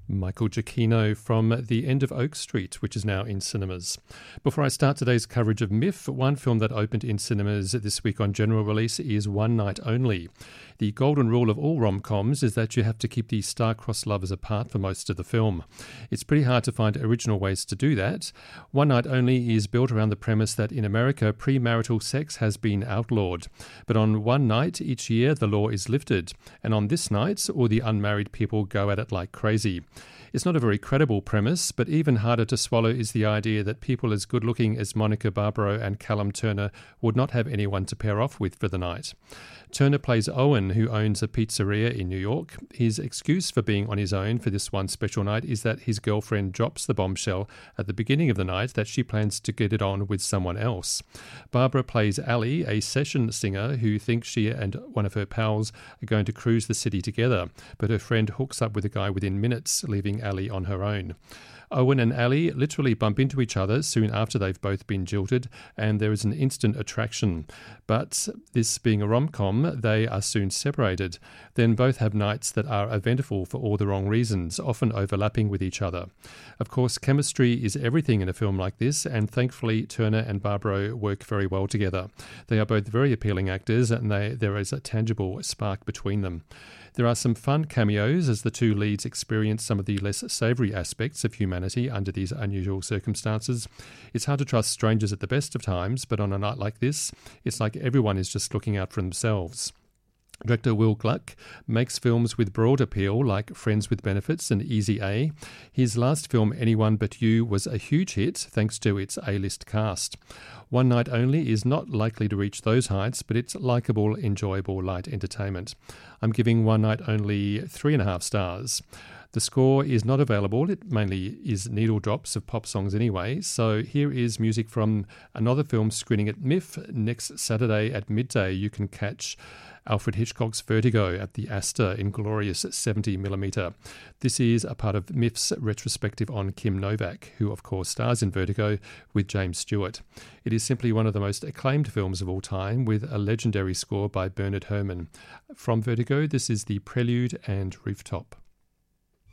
Michael Giacchino from The End of Oak Street, which is now in cinemas. Before I start today's coverage of MIFF, one film that opened in cinemas this week on general release is One Night Only. The golden rule of all rom-coms is that you have to keep the star-crossed lovers apart for most of the film. It's pretty hard to find original ways to do that. One Night Only is built around the premise that in America, premarital sex has been outlawed. But on one night each year, the law is lifted. And on this night, all the unmarried people go at it like crazy. It's not a very credible premise, but even harder to swallow is the idea that people as good-looking as Monica Barbaro and Callum Turner would not have anyone to pair off with for the night. Turner plays Owen, who owns a pizzeria in New York. His excuse for being on his own for this one special night is that his girlfriend drops the bombshell at the beginning of the night that she plans to get it on with someone else. Barbara plays Ali, a session singer who thinks she and one of her pals are going to cruise the city together, but her friend hooks up with a guy within minutes, leaving Ali on her own. Owen and Ali literally bump into each other soon after they've both been jilted, and there is an instant attraction. But this being a rom-com, they are soon separated. Then both have nights that are eventful for all the wrong reasons, often overlapping with each other. Of course, chemistry is everything in a film like this, and thankfully Turner and Barbaro work very well together. They are both very appealing actors, and there is a tangible spark between them. There are some fun cameos as the two leads experience some of the less savoury aspects of humanity under these unusual circumstances. It's hard to trust strangers at the best of times, but on a night like this, it's like everyone is just looking out for themselves. Director Will Gluck makes films with broad appeal like Friends with Benefits and Easy A. His last film, Anyone But You, was a huge hit thanks to its A-list cast. One Night Only is not likely to reach those heights, but it's likeable, enjoyable, light entertainment. I'm giving One Night Only 3.5 stars. The score is not available. It mainly is needle drops of pop songs anyway. So here is music from another film screening at MIFF. Next Saturday at midday, you can catch Alfred Hitchcock's Vertigo at the Astor in glorious 70mm. This is a part of MIFF's retrospective on Kim Novak, who of course stars in Vertigo with James Stewart. It is simply one of the most acclaimed films of all time, with a legendary score by Bernard Herrmann. From Vertigo, this is The Prelude and Rooftop.